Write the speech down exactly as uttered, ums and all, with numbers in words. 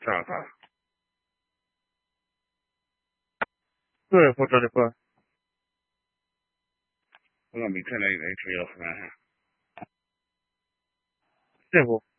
Ciao, ciao.对，我这里会。我明天来来主要是干啥？这不。